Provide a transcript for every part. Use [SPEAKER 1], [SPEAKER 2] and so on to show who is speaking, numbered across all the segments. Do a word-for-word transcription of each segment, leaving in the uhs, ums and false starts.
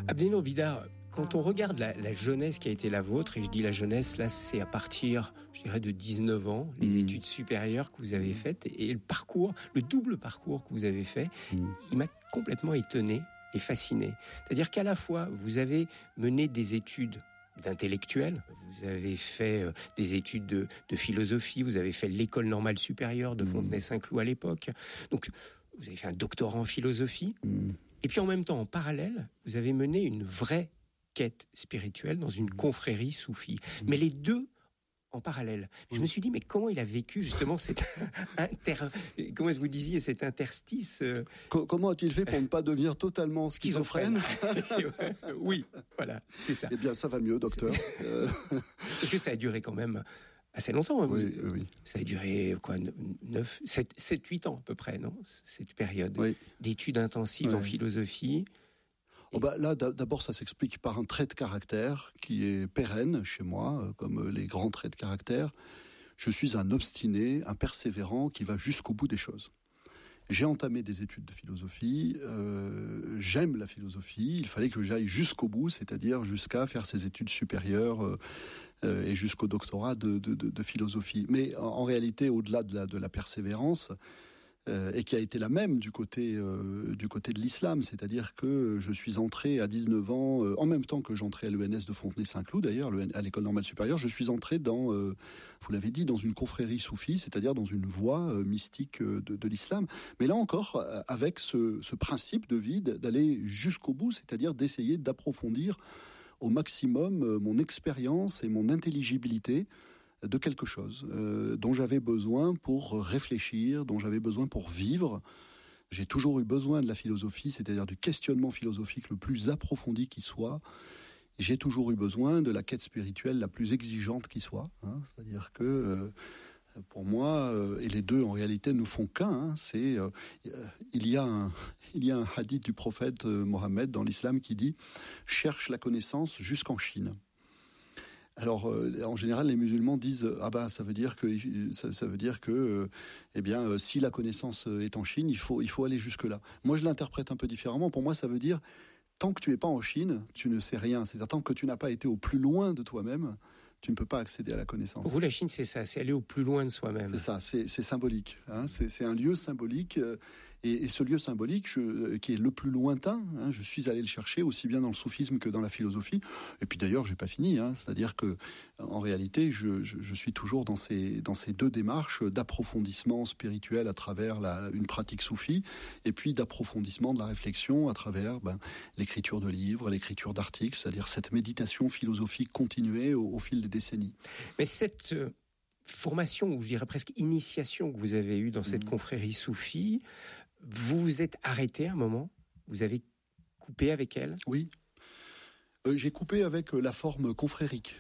[SPEAKER 1] Abdenour Bidar, quand on regarde la, la jeunesse qui a été la vôtre, et je dis la jeunesse, là c'est à partir, je dirais, de dix-neuf ans, les mmh. études supérieures que vous avez faites, et le parcours, le double parcours que vous avez fait, mmh. il m'a complètement étonné et fasciné. C'est-à-dire qu'à la fois, vous avez mené des études d'intellectuel, vous avez fait euh, des études de, de philosophie, vous avez fait l'école normale supérieure de Fontenay-Saint-Cloud à l'époque, donc vous avez fait un doctorat en philosophie, mmh. et puis en même temps, en parallèle, vous avez mené une vraie quête spirituelle dans une confrérie soufie. Mmh. Mais les deux en parallèle. Mmh. Je me suis dit, mais comment il a vécu justement cet inter... Comment est-ce que vous disiez, cet interstice euh...
[SPEAKER 2] Comment a-t-il fait pour ne pas devenir totalement schizophrène?
[SPEAKER 1] Oui, voilà, c'est ça.
[SPEAKER 2] Eh bien, ça va mieux, docteur.
[SPEAKER 1] Parce que ça a duré quand même assez longtemps. Hein,
[SPEAKER 2] oui,
[SPEAKER 1] vous...
[SPEAKER 2] oui.
[SPEAKER 1] Ça a duré, quoi, neuf, sept, huit ans à peu près, non? Cette période
[SPEAKER 2] oui.
[SPEAKER 1] d'études intensives oui. en philosophie.
[SPEAKER 2] Oh bah là, d'abord, ça s'explique par un trait de caractère qui est pérenne chez moi, comme les grands traits de caractère. Je suis un obstiné, un persévérant qui va jusqu'au bout des choses. J'ai entamé des études de philosophie, euh, j'aime la philosophie, il fallait que j'aille jusqu'au bout, c'est-à-dire jusqu'à faire ces études supérieures euh, et jusqu'au doctorat de, de, de, de philosophie. Mais en, en réalité, au-delà de la, de la persévérance, Euh, et qui a été la même du côté euh, du côté de l'islam, c'est-à-dire que je suis entré à dix-neuf ans, euh, en même temps que j'entrais à l'E N S de Fontenay-Saint-Cloud d'ailleurs, à l'école normale supérieure, je suis entré dans, euh, vous l'avez dit, dans une confrérie soufie, c'est-à-dire dans une voie euh, mystique euh, de, de l'islam. Mais là encore, euh, avec ce, ce principe de vie d'aller jusqu'au bout, c'est-à-dire d'essayer d'approfondir au maximum euh, mon expérience et mon intelligibilité de quelque chose euh, dont j'avais besoin pour réfléchir, dont j'avais besoin pour vivre. J'ai toujours eu besoin de la philosophie, c'est-à-dire du questionnement philosophique le plus approfondi qui soit. J'ai toujours eu besoin de la quête spirituelle la plus exigeante qui soit. Hein, c'est-à-dire que euh, pour moi, euh, et les deux en réalité ne font qu'un, hein, c'est euh, il y a un il y a un hadith du prophète euh, Mohammed dans l'islam qui dit « Cherche la connaissance jusqu'en Chine ». Alors, euh, en général, les musulmans disent ah bah ça veut dire que ça, ça veut dire que euh, eh bien euh, si la connaissance est en Chine, il faut il faut aller jusque là. Moi, je l'interprète un peu différemment. Pour moi, ça veut dire tant que tu es pas en Chine, tu ne sais rien. C'est-à-dire tant que tu n'as pas été au plus loin de toi-même, tu ne peux pas accéder à la connaissance.
[SPEAKER 1] Pour vous, la Chine, c'est ça, c'est aller au plus loin de soi-même.
[SPEAKER 2] C'est ça, c'est, c'est symbolique. Hein, c'est, c'est un lieu symbolique, euh, et, et ce lieu symbolique, je, euh, qui est le plus lointain, hein, je suis allé le chercher aussi bien dans le soufisme que dans la philosophie. Et puis d'ailleurs, j'ai pas fini. Hein, c'est-à-dire que, en réalité, je, je, je suis toujours dans ces dans ces deux démarches d'approfondissement spirituel à travers la, une pratique soufie, et puis d'approfondissement de la réflexion à travers ben, l'écriture de livres, l'écriture d'articles, c'est-à-dire cette méditation philosophique continuée au, au fil des décennies.
[SPEAKER 1] Mais cette euh, formation, ou je dirais presque initiation que vous avez eue dans cette mmh. confrérie soufie, vous vous êtes arrêté à un moment? Vous avez coupé avec elle?
[SPEAKER 2] Oui. Euh, j'ai coupé avec euh, la forme confrérique.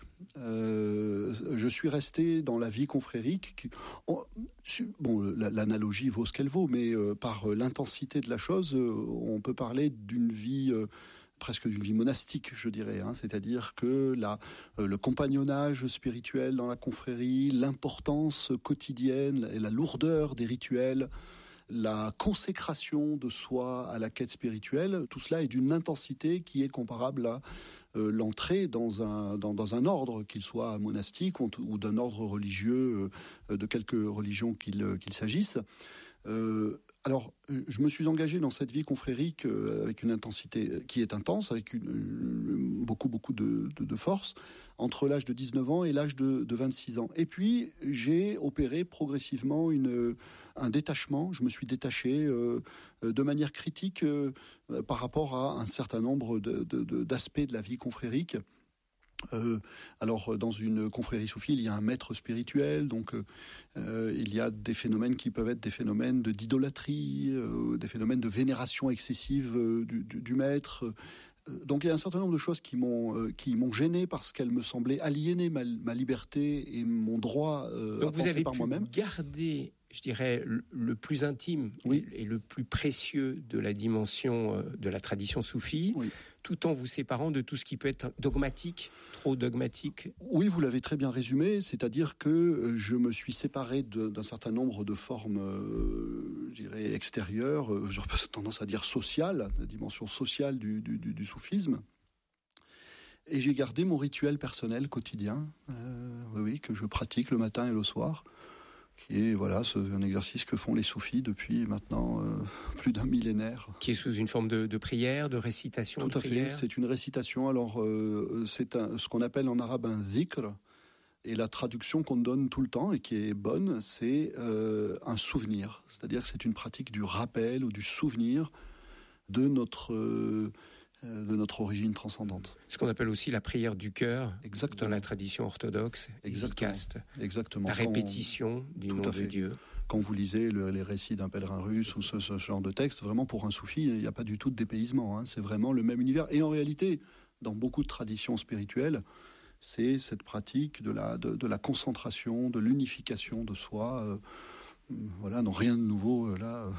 [SPEAKER 2] Euh, je suis resté dans la vie confrérique. Qui, on, su, bon, la, l'analogie vaut ce qu'elle vaut, mais euh, par l'intensité de la chose, euh, on peut parler d'une vie... Euh, presque d'une vie monastique, je dirais, hein, c'est-à-dire que la, euh, le compagnonnage spirituel dans la confrérie, l'importance quotidienne et la lourdeur des rituels, la consécration de soi à la quête spirituelle, tout cela est d'une intensité qui est comparable à euh, l'entrée dans un, dans, dans un ordre, qu'il soit monastique ou, ou d'un ordre religieux, euh, de quelque religion qu'il, qu'il s'agisse. Euh, alors, je me suis engagé dans cette vie confrérique euh, avec une intensité qui est intense, avec une, une, beaucoup, beaucoup de, de, de force, entre l'âge de dix-neuf ans et l'âge de, de vingt-six ans. Et puis, j'ai opéré progressivement une, un détachement. Je me suis détaché euh, de manière critique euh, par rapport à un certain nombre de, de, de, d'aspects de la vie confrérique. Euh, alors, dans une confrérie soufie, il y a un maître spirituel, donc euh, il y a des phénomènes qui peuvent être des phénomènes de, d'idolâtrie, euh, des phénomènes de vénération excessive euh, du, du, du maître. Donc il y a un certain nombre de choses qui m'ont euh, qui m'ont gêné parce qu'elles me semblaient aliéner ma, ma liberté et mon droit euh,
[SPEAKER 1] donc
[SPEAKER 2] à
[SPEAKER 1] vous
[SPEAKER 2] penser
[SPEAKER 1] avez
[SPEAKER 2] par
[SPEAKER 1] pu
[SPEAKER 2] moi-même.
[SPEAKER 1] Garder, je dirais, le, le plus intime oui. et, et le plus précieux de la dimension euh, de la tradition soufie, oui. tout en vous séparant de tout ce qui peut être dogmatique, trop dogmatique.
[SPEAKER 2] Oui, vous l'avez très bien résumé, c'est-à-dire que je me suis séparé de, d'un certain nombre de formes, euh, je dirais, extérieures, euh, j'aurais tendance à dire sociales, la dimension sociale du, du, du, du soufisme. Et j'ai gardé mon rituel personnel quotidien, euh, oui, oui, que je pratique le matin et le soir, qui est voilà, ce, un exercice que font les soufis depuis maintenant euh, plus d'un millénaire.
[SPEAKER 1] Qui est sous une forme de, de prière, de récitation,
[SPEAKER 2] Tout
[SPEAKER 1] de
[SPEAKER 2] à
[SPEAKER 1] prière.
[SPEAKER 2] fait, c'est une récitation. Alors, euh, c'est un, ce qu'on appelle en arabe un dhikr, et la traduction qu'on donne tout le temps et qui est bonne, c'est euh, un souvenir. C'est-à-dire que c'est une pratique du rappel ou du souvenir de notre... Euh, de notre origine transcendante.
[SPEAKER 1] Ce qu'on appelle aussi la prière du cœur.
[SPEAKER 2] Exactement.
[SPEAKER 1] Dans la tradition orthodoxe,
[SPEAKER 2] efficace. Exactement.
[SPEAKER 1] La répétition Quand, du nom de Dieu.
[SPEAKER 2] Quand vous lisez le, les récits d'un pèlerin russe ou ce, ce genre de texte, vraiment pour un soufi, il n'y a pas du tout de dépaysement. Hein. C'est vraiment le même univers. Et en réalité, dans beaucoup de traditions spirituelles, c'est cette pratique de la, de, de la concentration, de l'unification de soi. Euh, voilà, non, rien de nouveau euh, là.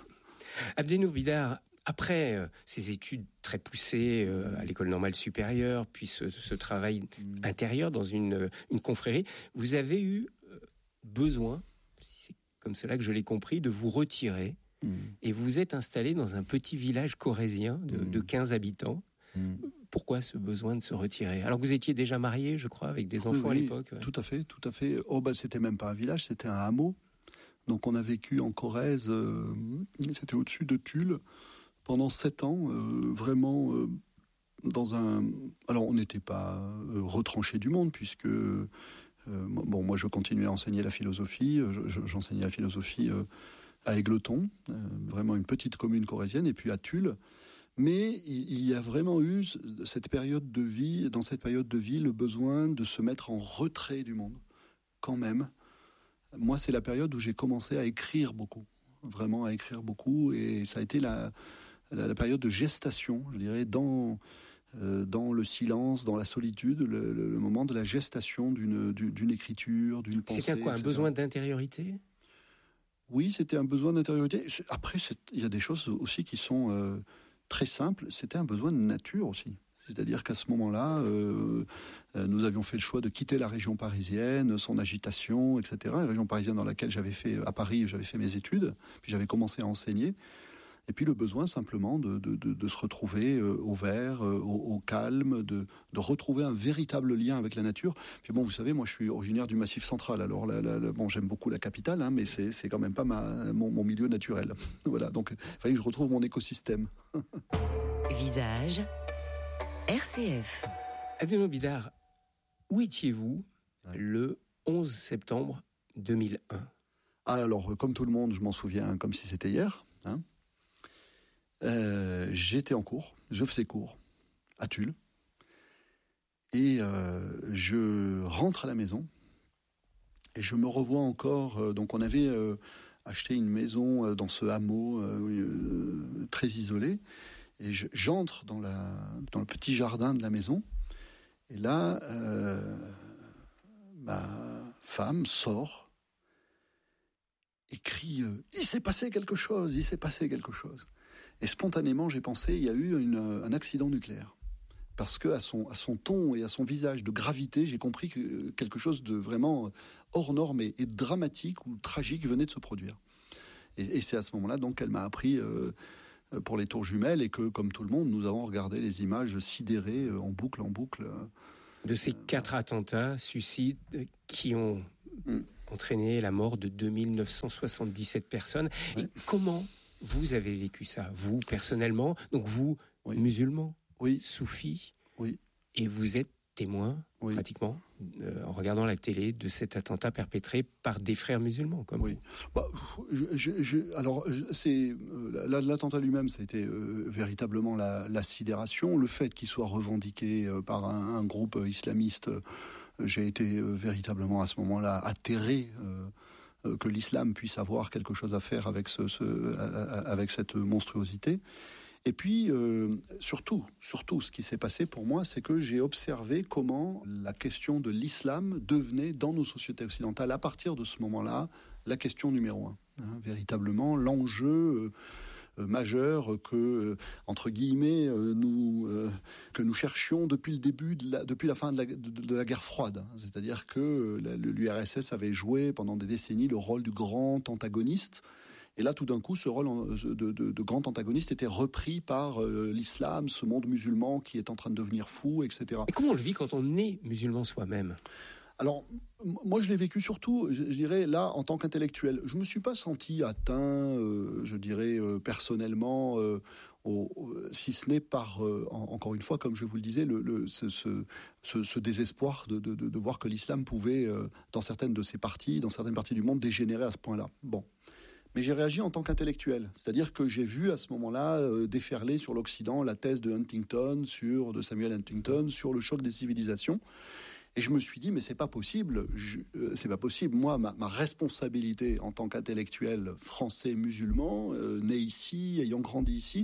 [SPEAKER 1] Abdenour Bidar, après euh, ces études très poussées euh, à l'école normale supérieure, puis ce, ce travail mmh. intérieur dans une, une confrérie, vous avez eu euh, besoin, c'est comme cela que je l'ai compris, de vous retirer mmh. et vous vous êtes installé dans un petit village corrézien de, mmh. de quinze habitants. Mmh. Pourquoi ce besoin de se retirer? Alors que vous étiez déjà marié, je crois, avec des enfants
[SPEAKER 2] oui,
[SPEAKER 1] à l'époque.
[SPEAKER 2] Ouais. Tout à fait, tout à fait. Oh bah c'était même pas un village, c'était un hameau. Donc on a vécu en Corrèze, euh, c'était au-dessus de Tulle. Pendant sept ans, euh, vraiment euh, dans un... Alors, on n'était pas euh, retranché du monde, puisque... Euh, bon, moi, je continuais à enseigner la philosophie. Je, j'enseignais la philosophie euh, à Égletons, euh, vraiment une petite commune corrézienne, et puis à Tulle. Mais il, il y a vraiment eu cette période de vie, dans cette période de vie, le besoin de se mettre en retrait du monde, quand même. Moi, c'est la période où j'ai commencé à écrire beaucoup, vraiment à écrire beaucoup, et ça a été la... La, la période de gestation, je dirais, dans, euh, dans le silence, dans la solitude, le, le, le moment de la gestation d'une, d'une écriture, d'une pensée.
[SPEAKER 1] C'était quoi, un besoin d'intériorité ?
[SPEAKER 2] Oui, c'était un besoin d'intériorité. Après, il y a des choses aussi qui sont euh, très simples. C'était un besoin de nature aussi. C'est-à-dire qu'à ce moment-là, euh, nous avions fait le choix de quitter la région parisienne, son agitation, et cetera. La région parisienne dans laquelle j'avais fait, à Paris, j'avais fait mes études, puis j'avais commencé à enseigner. Et puis le besoin simplement de, de, de, de se retrouver euh, au vert, euh, au, au calme, de, de retrouver un véritable lien avec la nature. Puis bon, vous savez, moi je suis originaire du Massif central, alors là, là, là, bon, j'aime beaucoup la capitale, hein, mais c'est, c'est quand même pas ma, mon, mon milieu naturel. Voilà, donc il fallait que je retrouve mon écosystème.
[SPEAKER 3] Visage R C F.
[SPEAKER 1] Abdenour Bidar, où étiez-vous ouais. le onze septembre deux mille un?
[SPEAKER 2] Alors, comme tout le monde, je m'en souviens comme si c'était hier, hein. Euh, j'étais en cours, je faisais cours à Tulle, et euh, je rentre à la maison et je me revois encore. Euh, donc on avait euh, acheté une maison euh, dans ce hameau euh, euh, très isolé, et je, j'entre dans, la, dans le petit jardin de la maison, et là euh, ma femme sort et crie euh, « Il s'est passé quelque chose, il s'est passé quelque chose ». Et spontanément, j'ai pensé, il y a eu une, un accident nucléaire. Parce qu'à son, à son ton et à son visage de gravité, j'ai compris que quelque chose de vraiment hors norme et, et dramatique ou tragique venait de se produire. Et, et c'est à ce moment-là donc qu'elle m'a appris euh, pour les tours jumelles, et que, comme tout le monde, nous avons regardé les images sidérées en boucle, en boucle.
[SPEAKER 1] De ces euh, quatre voilà. attentats, suicides, qui ont mm. entraîné la mort de deux mille neuf cent soixante-dix-sept personnes. Ouais. Et comment vous avez vécu ça, vous, personnellement? Donc vous, oui. musulman,
[SPEAKER 2] oui.
[SPEAKER 1] soufi,
[SPEAKER 2] oui.
[SPEAKER 1] et vous êtes témoin, oui. pratiquement, euh, en regardant la télé, de cet attentat perpétré par des frères musulmans, comme
[SPEAKER 2] oui. vous. Bah, je, je, je, alors, c'est, euh, l'attentat lui-même, c'était euh, véritablement la, la sidération. Le fait qu'il soit revendiqué euh, par un, un groupe islamiste, euh, j'ai été euh, véritablement à ce moment-là atterré euh, que l'islam puisse avoir quelque chose à faire avec, ce, ce, avec cette monstruosité. Et puis, euh, surtout, surtout, ce qui s'est passé pour moi, c'est que j'ai observé comment la question de l'islam devenait, dans nos sociétés occidentales, à partir de ce moment-là, la question numéro un. Hein, véritablement, l'enjeu euh, majeur que, euh, entre guillemets, euh, nous, euh, que nous cherchions depuis le début, de la, depuis la fin de la, de, de la guerre froide. C'est-à-dire que euh, l'U R S S avait joué pendant des décennies le rôle du grand antagoniste. Et là, tout d'un coup, ce rôle de, de, de grand antagoniste était repris par euh, l'islam, ce monde musulman qui est en train de devenir fou, et cetera.
[SPEAKER 1] Et comment on le vit quand on est musulman soi-même ?
[SPEAKER 2] Alors, moi, je l'ai vécu surtout, je, je dirais, là, en tant qu'intellectuel. Je ne me suis pas senti atteint, euh, je dirais, euh, personnellement, euh, au, au, si ce n'est par, euh, en, encore une fois, comme je vous le disais, le, le, ce, ce, ce, ce désespoir de, de, de, de voir que l'islam pouvait, euh, dans certaines de ses parties, dans certaines parties du monde, dégénérer à ce point-là. Bon. Mais j'ai réagi en tant qu'intellectuel. C'est-à-dire que j'ai vu, à ce moment-là, euh, déferler sur l'Occident la thèse de Huntington, sur, de Samuel Huntington, sur le choc des civilisations. Et je me suis dit, mais c'est pas possible, je, euh, c'est pas possible. Moi, ma, ma responsabilité en tant qu'intellectuel français musulman, euh, né ici, ayant grandi ici,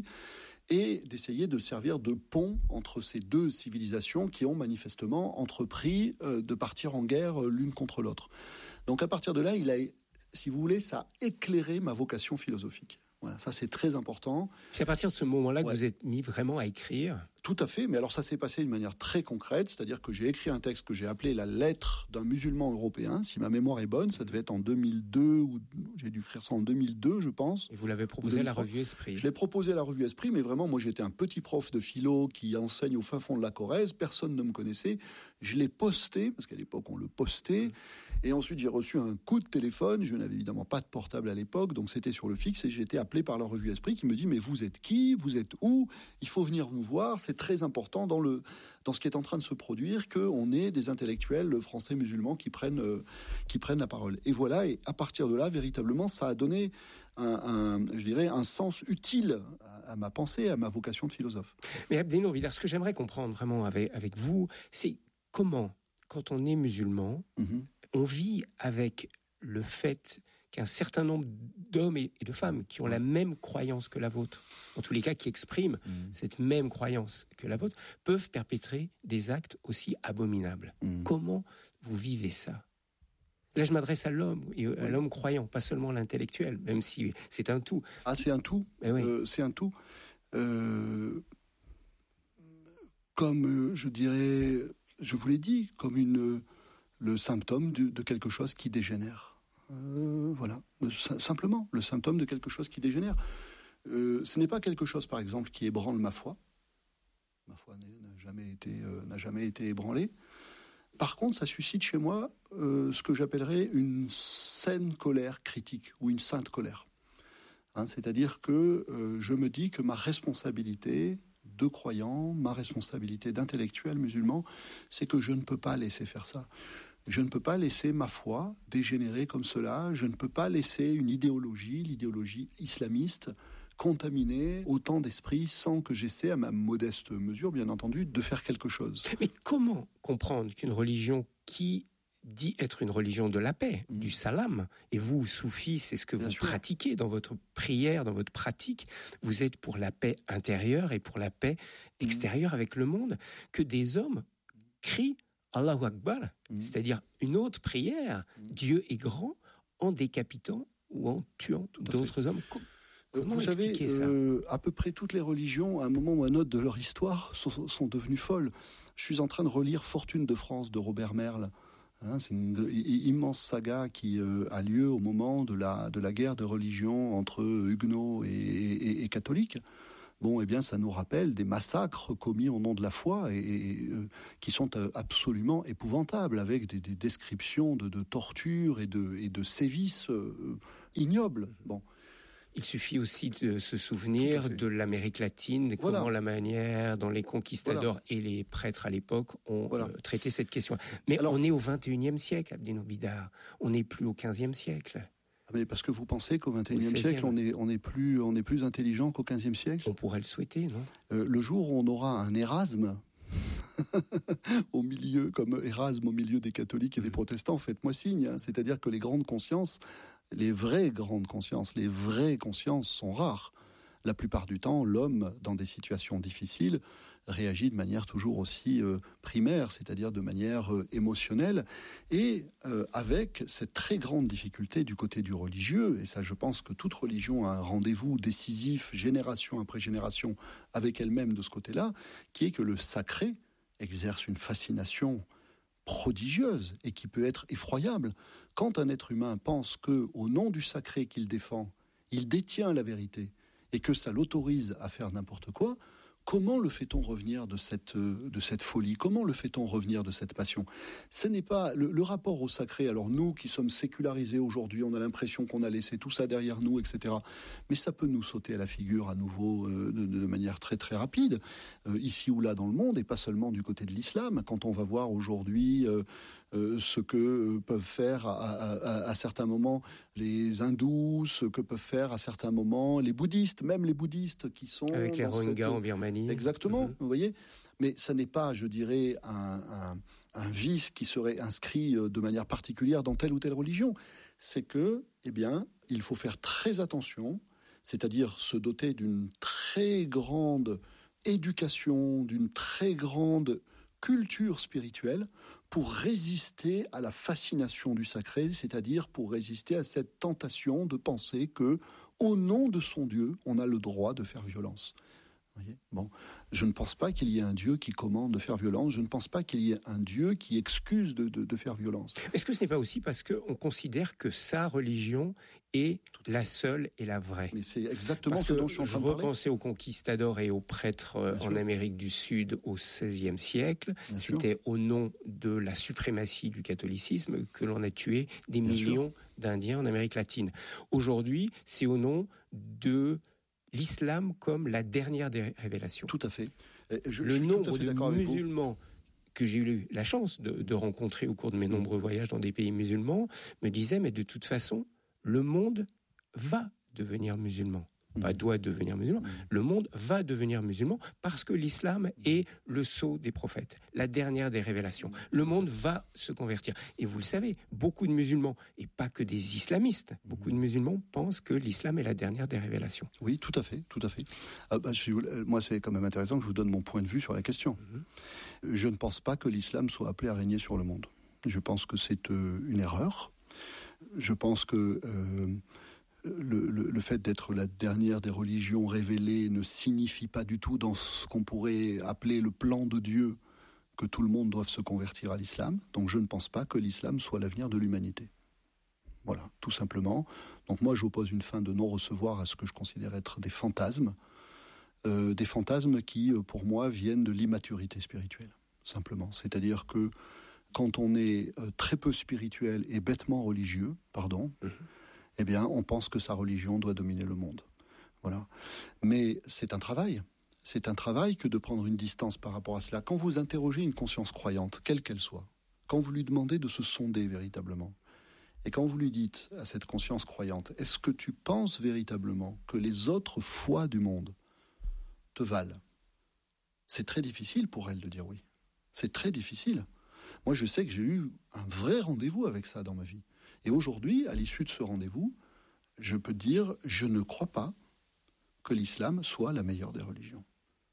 [SPEAKER 2] est d'essayer de servir de pont entre ces deux civilisations qui ont manifestement entrepris euh, de partir en guerre euh, l'une contre l'autre. Donc à partir de là, il a, si vous voulez, ça a éclairé ma vocation philosophique. Voilà, ça c'est très important.
[SPEAKER 1] C'est à partir de ce moment-là que
[SPEAKER 2] ouais.
[SPEAKER 1] vous êtes mis vraiment à écrire ?
[SPEAKER 2] Tout à fait, mais alors ça s'est passé d'une manière très concrète, c'est-à-dire que j'ai écrit un texte que j'ai appelé la lettre d'un musulman européen. Si ma mémoire est bonne, ça devait être en deux mille deux, ou j'ai dû écrire ça en deux mille deux, je pense.
[SPEAKER 1] Et vous l'avez proposé à la revue Esprit.
[SPEAKER 2] Je l'ai proposé à la revue Esprit, mais vraiment, moi j'étais un petit prof de philo qui enseigne au fin fond de la Corrèze, personne ne me connaissait. Je l'ai posté, parce qu'à l'époque on le postait, et ensuite j'ai reçu un coup de téléphone. Je n'avais évidemment pas de portable à l'époque, donc c'était sur le fixe, et j'ai été appelé par la revue Esprit qui me dit « Mais vous êtes qui ? Vous êtes où ? Il faut venir nous voir, c'est très important dans le dans ce qui est en train de se produire, qu'on ait des intellectuels français musulmans qui prennent, euh, qui prennent la parole. » Et voilà, et à partir de là, véritablement, ça a donné un, un, je dirais, un sens utile à, à ma pensée, à ma vocation de philosophe.
[SPEAKER 1] Mais Abdelnour Bidar, ce que j'aimerais comprendre vraiment avec, avec vous, c'est comment, quand on est musulman, mm-hmm. on vit avec le fait qu'un certain nombre d'hommes et de femmes qui ont la même croyance que la vôtre, en tous les cas qui expriment mmh. cette même croyance que la vôtre, peuvent perpétrer des actes aussi abominables. Mmh. Comment vous vivez ça ? Là, je m'adresse à l'homme, et à oui. l'homme croyant, pas seulement à l'intellectuel, même si c'est un tout.
[SPEAKER 2] Ah, c'est un tout.
[SPEAKER 1] Eh oui.
[SPEAKER 2] euh, c'est un tout. Euh, comme, euh, je dirais, je vous l'ai dit, comme une, le symptôme de, de quelque chose qui dégénère. Euh, voilà, simplement, le symptôme de quelque chose qui dégénère. Euh, ce n'est pas quelque chose, par exemple, qui ébranle ma foi. Ma foi n'a jamais été, euh, n'a jamais été ébranlée. Par contre, ça suscite chez moi euh, ce que j'appellerais une saine colère critique ou une sainte colère. Hein, c'est-à-dire que euh, je me dis que ma responsabilité de croyant, ma responsabilité d'intellectuel musulman, c'est que je ne peux pas laisser faire ça. Je ne peux pas laisser ma foi dégénérer comme cela. Je ne peux pas laisser une idéologie, l'idéologie islamiste, contaminer autant d'esprits sans que j'essaie, à ma modeste mesure, bien entendu, de faire quelque chose.
[SPEAKER 1] Mais comment comprendre qu'une religion qui dit être une religion de la paix, mmh. du salam, et vous, soufis, c'est ce que bien vous sûr. pratiquez dans votre prière, dans votre pratique, vous êtes pour la paix intérieure et pour la paix extérieure mmh. avec le monde, que des hommes crient Allahu Akbar, mmh. c'est-à-dire une autre prière, mmh. Dieu est grand, en décapitant ou en tuant d'autres fait. hommes. Comment
[SPEAKER 2] Vous savez, euh, à peu près toutes les religions, à un moment ou à un autre de leur histoire, sont, sont devenues folles. Je suis en train de relire Fortune de France de Robert Merle. Hein, c'est une immense saga qui euh, a lieu au moment de la, de la guerre de religion entre huguenots et, et, et catholiques. Bon, eh bien, ça nous rappelle des massacres commis au nom de la foi et, et euh, qui sont euh, absolument épouvantables, avec des, des descriptions de, de tortures et de, et de sévices euh, ignobles. Bon.
[SPEAKER 1] Il suffit aussi de se souvenir de l'Amérique latine, de voilà. comment la manière dont les conquistadors voilà. et les prêtres à l'époque ont voilà. euh, traité cette question. Mais alors, on est au vingt et unième siècle, Abdelnour Bidar. On n'est plus au quinzième siècle.
[SPEAKER 2] Ah mais parce que vous pensez qu'au vingt et unième siècle, on est, on est plus, on est plus intelligent qu'au quinzième siècle ?
[SPEAKER 1] On pourrait le souhaiter, non ?
[SPEAKER 2] euh, Le jour où on aura un Érasme au milieu, comme Érasme au milieu des catholiques et des protestants, faites-moi signe. Hein. C'est-à-dire que les grandes consciences, les vraies grandes consciences, les vraies consciences sont rares. La plupart du temps, l'homme, dans des situations difficiles, réagit de manière toujours aussi euh, primaire, c'est-à-dire de manière euh, émotionnelle, et euh, avec cette très grande difficulté du côté du religieux, et ça je pense que toute religion a un rendez-vous décisif, génération après génération, avec elle-même de ce côté-là, qui est que le sacré exerce une fascination prodigieuse et qui peut être effroyable. Quand un être humain pense que, au nom du sacré qu'il défend, il détient la vérité et que ça l'autorise à faire n'importe quoi, comment le fait-on revenir de cette, de cette folie ? Comment le fait-on revenir de cette passion ? Ce n'est pas le, le rapport au sacré. Alors nous qui sommes sécularisés aujourd'hui, on a l'impression qu'on a laissé tout ça derrière nous, et cetera. Mais ça peut nous sauter à la figure à nouveau euh, de, de manière très très rapide, euh, ici ou là dans le monde, et pas seulement du côté de l'islam. Quand on va voir aujourd'hui euh, euh, ce que peuvent faire à, à, à, à certains moments les hindous, ce que peuvent faire à certains moments les bouddhistes, même les bouddhistes qui sont
[SPEAKER 1] avec les Rohingyas
[SPEAKER 2] cette...
[SPEAKER 1] en Birmanie.
[SPEAKER 2] Exactement,
[SPEAKER 1] Mm-hmm.
[SPEAKER 2] vous voyez. Mais ça n'est pas, je dirais, un, un, un vice qui serait inscrit de manière particulière dans telle ou telle religion. C'est que, eh bien, il faut faire très attention, c'est-à-dire se doter d'une très grande éducation, d'une très grande culture spirituelle pour résister à la fascination du sacré, c'est-à-dire pour résister à cette tentation de penser que, au nom de son Dieu, on a le droit de faire violence. Vous voyez ? Bon, je ne pense pas qu'il y ait un Dieu qui commande de faire violence. Je ne pense pas qu'il y ait un Dieu qui excuse de, de, de faire violence.
[SPEAKER 1] Est-ce que ce n'est pas aussi parce qu'on considère que sa religion est la seule et la vraie ?
[SPEAKER 2] Mais c'est exactement
[SPEAKER 1] parce
[SPEAKER 2] ce dont je suis en train de parler.
[SPEAKER 1] Je repensais aux conquistadors et aux prêtres euh, en Amérique du Sud au seizième siècle. Bien C'était sûr. Au nom de la suprématie du catholicisme que l'on a tué des Bien millions sûr. d'Indiens en Amérique latine. Aujourd'hui, c'est au nom de l'islam comme la dernière des révélations.
[SPEAKER 2] Tout à fait. Je,
[SPEAKER 1] le
[SPEAKER 2] je suis
[SPEAKER 1] nombre
[SPEAKER 2] tout à fait
[SPEAKER 1] de musulmans que j'ai eu la chance de, de rencontrer au cours de mes nombreux voyages dans des pays musulmans me disait, mais de toute façon, le monde va devenir musulman. Pas doit devenir musulman. Le monde va devenir musulman parce que l'islam est le sceau des prophètes, la dernière des révélations. Le monde va se convertir. Et vous le savez, beaucoup de musulmans, et pas que des islamistes, beaucoup de musulmans pensent que l'islam est la dernière des révélations.
[SPEAKER 2] Oui, tout à fait, tout à fait. Ah bah, je, moi, c'est quand même intéressant que je vous donne mon point de vue sur la question. Mm-hmm. Je ne pense pas que l'islam soit appelé à régner sur le monde. Je pense que c'est euh, une erreur. Je pense que... Euh, Le, le, le fait d'être la dernière des religions révélées ne signifie pas du tout dans ce qu'on pourrait appeler le plan de Dieu que tout le monde doive se convertir à l'islam. Donc je ne pense pas que l'islam soit l'avenir de l'humanité. Voilà, tout simplement. Donc moi j'oppose une fin de non-recevoir à ce que je considère être des fantasmes. Euh, des fantasmes qui, pour moi, viennent de l'immaturité spirituelle, simplement. C'est-à-dire que quand on est euh, très peu spirituel et bêtement religieux, pardon... Mmh. eh bien, on pense que sa religion doit dominer le monde. Voilà. Mais c'est un travail. C'est un travail que de prendre une distance par rapport à cela. Quand vous interrogez une conscience croyante, quelle qu'elle soit, quand vous lui demandez de se sonder véritablement, et quand vous lui dites à cette conscience croyante, est-ce que tu penses véritablement que les autres foi du monde te valent ? C'est très difficile pour elle de dire oui. C'est très difficile. Moi, je sais que j'ai eu un vrai rendez-vous avec ça dans ma vie. Et aujourd'hui, à l'issue de ce rendez-vous, je peux dire, je ne crois pas que l'islam soit la meilleure des religions.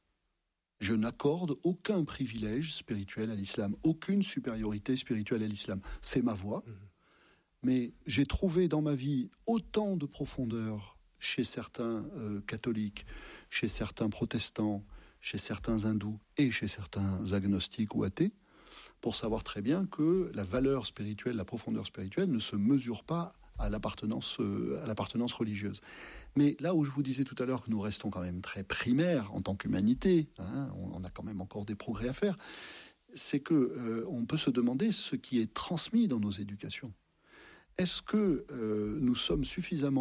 [SPEAKER 2] Je n'accorde aucun privilège spirituel à l'islam, aucune supériorité spirituelle à l'islam. C'est ma voix. Mmh. Mais j'ai trouvé dans ma vie autant de profondeur chez certains euh, catholiques, chez certains protestants, chez certains hindous et chez certains agnostiques ou athées, pour savoir très bien que la valeur spirituelle, la profondeur spirituelle ne se mesure pas à l'appartenance, euh, à l'appartenance religieuse. Mais là où je vous disais tout à l'heure que nous restons quand même très primaires en tant qu'humanité, hein, on, on a quand même encore des progrès à faire, c'est que euh, on peut se demander ce qui est transmis dans nos éducations. Est-ce que euh, nous sommes suffisamment